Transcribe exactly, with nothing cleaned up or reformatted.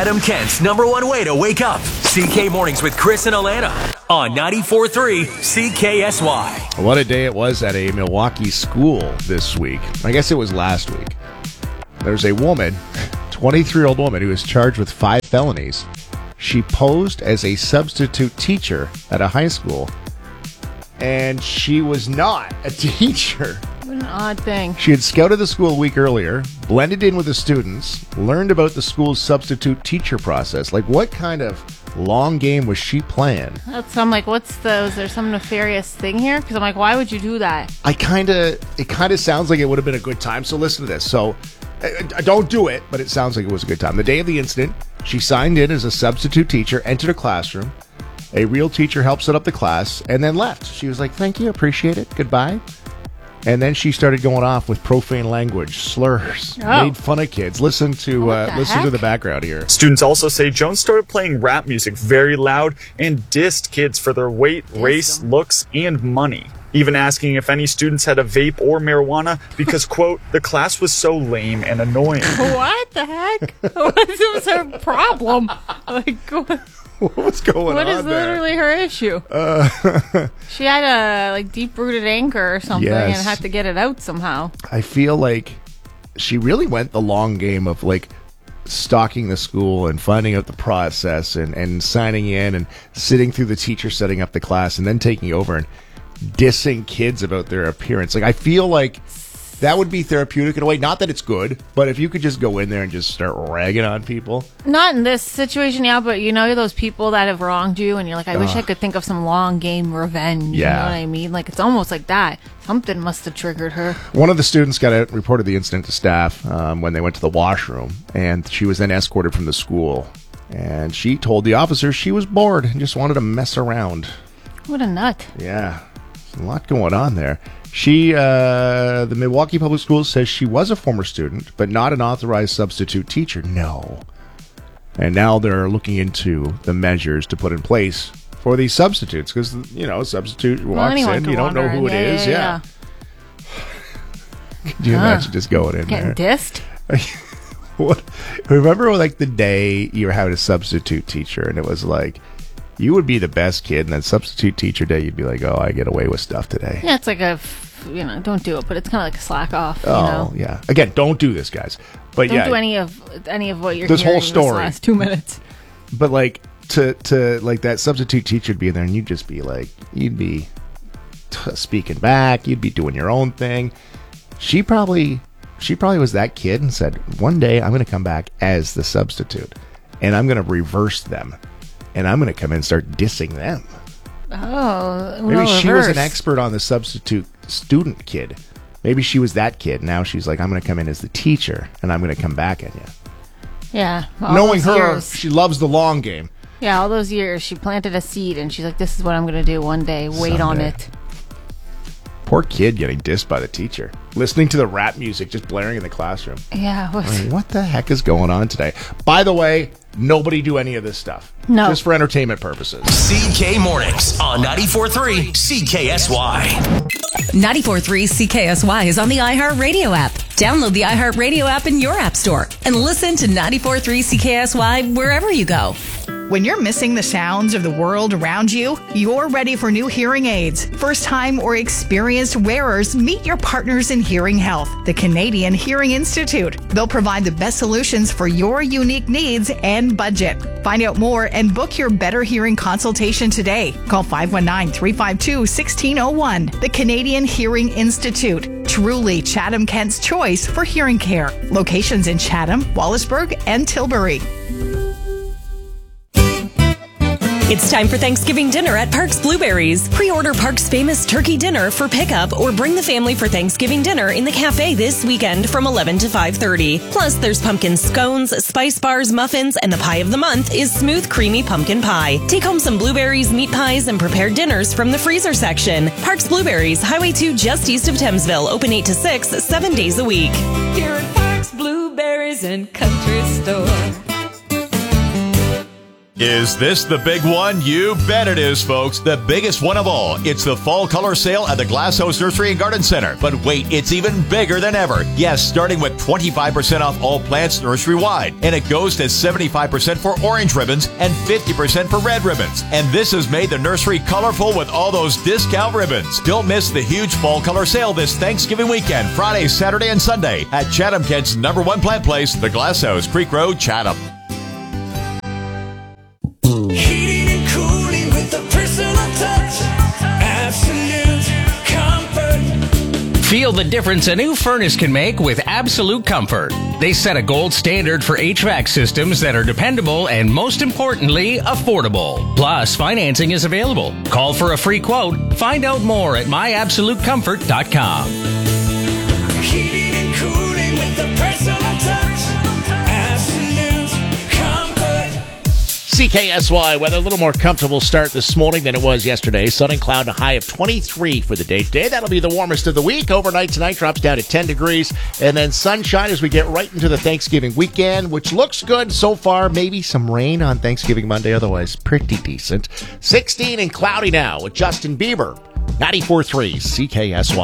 Chatham Kent's number one way to wake up. C K Mornings with Chris and Alana on ninety-four point three C K S Y. What a day it was at a Milwaukee school this week. I guess it was last week. There's a woman, twenty-three-year-old woman, who is charged with five felonies. She posed as a substitute teacher at a high school, and she was not a teacher. What an odd thing. She had scouted the school a week earlier, blended in with the students, learned about the school's substitute teacher process. Like, what kind of long game was she playing? That's, I'm like, what's the, is there some nefarious thing here? Because I'm like, why would you do that? I kind of, it kind of sounds like it would have been a good time. So listen to this. So, I don't do it, but it sounds like it was a good time. The day of the incident, she signed in as a substitute teacher, entered a classroom. A real teacher helped set up the class, and then left. She was like, thank you, appreciate it, goodbye. And then she started going off with profane language, slurs, oh. made fun of kids. Listen to uh, listen heck? to the background here. Students also say Jones started playing rap music very loud and dissed kids for their weight, Dissed race, them. looks, and money. Even asking if any students had a vape or marijuana because, quote, the class was so lame and annoying. What the heck? What was her problem? Like, what, What was going what on is there? literally her issue? Uh, She had a like deep-rooted anger or something Yes. and had to get it out somehow. I feel like she really went the long game of like stalking the school and finding out the process and, and signing in and sitting through the teacher setting up the class and then taking over and dissing kids about their appearance. Like, I feel like that would be therapeutic in a way. Not that it's good, but if you could just go in there and just start ragging on people. Not in this situation, yeah, but you know those people that have wronged you and you're like, I wish I could think of some long game revenge. Yeah. You know what I mean? Like, it's almost like that. Something must have triggered her. One of the students got out and reported the incident to staff um, when they went to the washroom, and she was then escorted from the school. And she told the officers she was bored and just wanted to mess around. What a nut. Yeah, there's a lot going on there. She, uh, the Milwaukee Public Schools says she was a former student, but not an authorized substitute teacher. No. And now they're looking into the measures to put in place for these substitutes, because, you know, a substitute walks anyone in, can you don't know wander who in. it Yeah, is. yeah, Yeah. yeah. Can you Huh. imagine just going in Getting there? dissed? What? Remember, like, the day you had a substitute teacher, and it was like, you would be the best kid, and then substitute teacher day, you'd be like, oh, I get away with stuff today. Yeah, it's like a, f- you know, don't do it, but it's kind of like a slack off, you Oh, know? yeah. Again, don't do this, guys. But Don't yeah, do any of any of what you're This whole hearing story. This last two minutes. but like to to like that substitute teacher would be in there, and you'd just be like, you'd be t- speaking back, you'd be doing your own thing. She probably she probably was that kid and said, one day I'm going to come back as the substitute, and I'm going to reverse them, and I'm going to come in and start dissing them. Oh, Maybe no, she was an reverse. expert on the substitute student kid. Maybe she was that kid. Now she's like, I'm going to come in as the teacher, and I'm going to come back at you. Yeah. all Knowing those her, years. she loves the long game. Yeah, all those years, she planted a seed, and she's like, this is what I'm going to do one day. Wait on Someday. it. Poor kid getting dissed by the teacher. Listening to the rap music just blaring in the classroom. Yeah. What? I mean, what the heck is going on today? By the way, nobody do any of this stuff. No. Just for entertainment purposes. C K Mornings on ninety-four point three C K S Y. ninety-four point three C K S Y is on the iHeartRadio app. Download the iHeartRadio app in your app store and listen to ninety-four point three C K S Y wherever you go. When you're missing the sounds of the world around you, you're ready for new hearing aids. First-time or experienced wearers, meet your partners in hearing health, the Canadian Hearing Institute. They'll provide the best solutions for your unique needs and budget. Find out more and book your better hearing consultation today. Call five one nine, three five two, one six zero one. The Canadian Hearing Institute. Truly Chatham Kent's choice for hearing care. Locations in Chatham, Wallaceburg, and Tilbury. It's time for Thanksgiving dinner at Parks Blueberries. Pre-order Parks' famous turkey dinner for pickup or bring the family for Thanksgiving dinner in the cafe this weekend from eleven to five thirty. Plus, there's pumpkin scones, spice bars, muffins, and the pie of the month is smooth, creamy pumpkin pie. Take home some blueberries, meat pies, and prepared dinners from the freezer section. Parks Blueberries, Highway two just east of Thamesville. Open eight to six, seven days a week. Here at Parks Blueberries and Country Store. Is this the big one? You bet it is, folks. The biggest one of all. It's the fall color sale at the Glass House Nursery and Garden Center. But wait, it's even bigger than ever. Yes, starting with twenty-five percent off all plants nursery-wide. And it goes to seventy-five percent for orange ribbons and fifty percent for red ribbons. And this has made the nursery colorful with all those discount ribbons. Don't miss the huge fall color sale this Thanksgiving weekend, Friday, Saturday, and Sunday at Chatham-Kent's number one plant place, the Glass House, Creek Road, Chatham. Heating and cooling with a personal touch. Absolute comfort. Feel the difference a new furnace can make with Absolute Comfort. They set a gold standard for H V A C systems that are dependable and, most importantly, affordable. Plus, financing is available. Call for a free quote. Find out more at my absolute comfort dot com. Heating and cooling with a personal touch. Absolute comfort. C K S Y weather, a little more comfortable start this morning than it was yesterday. Sun and cloud, a high of twenty-three for the day today. That'll be the warmest of the week. Overnight tonight drops down to ten degrees. And then sunshine as we get right into the Thanksgiving weekend, which looks good so far. Maybe some rain on Thanksgiving Monday, otherwise pretty decent. sixteen and cloudy now with Justin Bieber. ninety-four point three C K S Y.